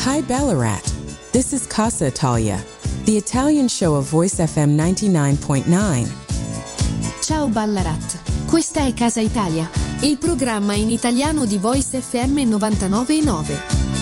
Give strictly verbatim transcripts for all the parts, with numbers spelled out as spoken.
Hi Ballarat. This is Casa Italia, the Italian show of Voice F M ninety-nine point nine. Ciao Ballarat. Questa è Casa Italia, il programma in italiano di Voice F M novantanove e nove.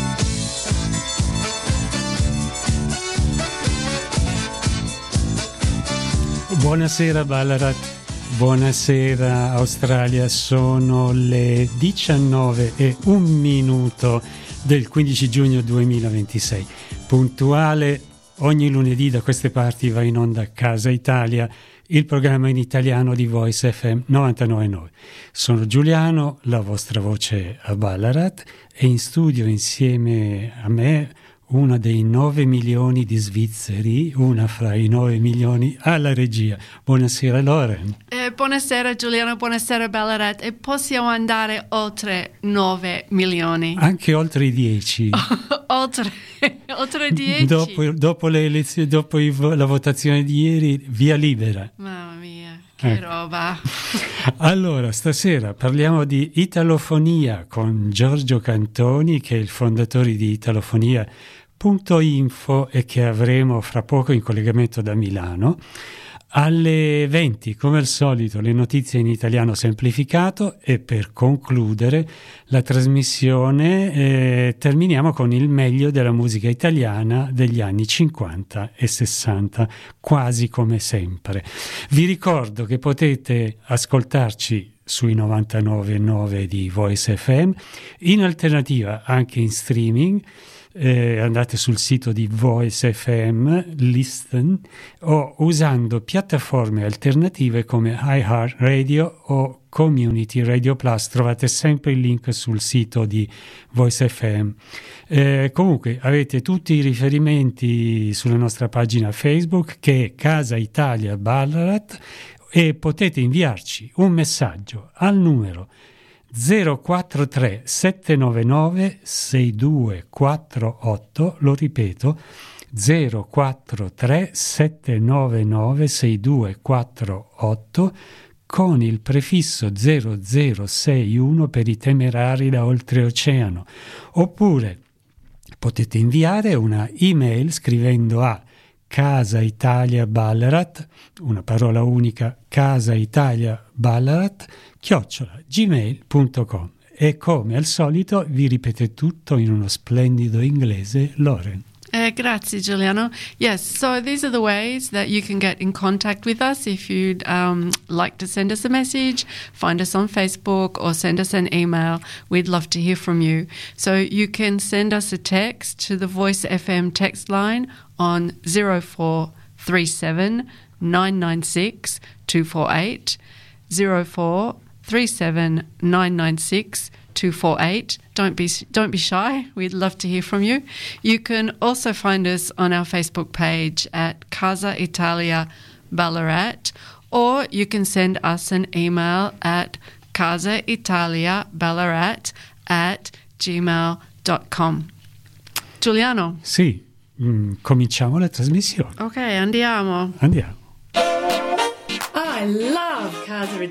Buonasera Ballarat, buonasera Australia, sono le diciannove e un minuto del quindici giugno duemilaventisei. Puntuale ogni lunedì da queste parti va in onda Casa Italia, il programma in italiano di Voice F M novantanove e nove. Sono Giuliano, la vostra voce a Ballarat, e in studio insieme a me una dei nove milioni di svizzeri, una fra i nove milioni, alla regia. Buonasera Loren. Eh, buonasera Giuliano, buonasera Ballarat. E possiamo andare oltre nove milioni. Anche oltre i dieci. oltre, oltre dieci. Dopo, dopo le elezioni, dopo i, la votazione di ieri, via libera. Mamma mia, che ecco. roba. Allora, stasera parliamo di Italofonia con Giorgio Cantoni, che è il fondatore di Italofonia punto info e che avremo fra poco in collegamento da Milano. Alle venti, come al solito, le notizie in italiano semplificato, e per concludere la trasmissione eh, terminiamo con il meglio della musica italiana degli anni cinquanta e sessanta, quasi come sempre. Vi ricordo che potete ascoltarci sui novantanove e nove di Voice F M, in alternativa anche in streaming. Eh, andate sul sito di Voice F M, listen, o usando piattaforme alternative come iHeartRadio o Community Radio Plus. Trovate sempre il link sul sito di Voice F M. Eh, comunque avete tutti i riferimenti sulla nostra pagina Facebook, che è Casa Italia Ballarat, e potete inviarci un messaggio al numero zero quattro tre sette nove nove sei due quattro otto, lo ripeto, zero quattro tre sette nove nove sei due quattro otto, con il prefisso zero zero sei uno per i temerari da oltreoceano. Oppure potete inviare una email scrivendo a Casa Italia Ballarat, una parola unica, Casa Italia Ballarat, chiocciola gmail punto com. E come al solito vi ripete tutto in uno splendido inglese, Loren. Uh, grazie, Giuliano. Yes, so these are the ways that you can get in contact with us if you'd um, like to send us a message, find us on Facebook, or send us an email. We'd love to hear from you. So you can send us a text to the Voice F M text line on zero four three seven nine nine six two four eight, zero four three seven nine nine six two four eight. Don't be don't be shy. We'd love to hear from you. You can also find us on our Facebook page at Casa Italia Ballarat, or you can send us an email at casaitaliaballarat at gmail dot com. Giuliano? Sì, mm, cominciamo la trasmissione. Ok, andiamo. Andiamo. I love Casa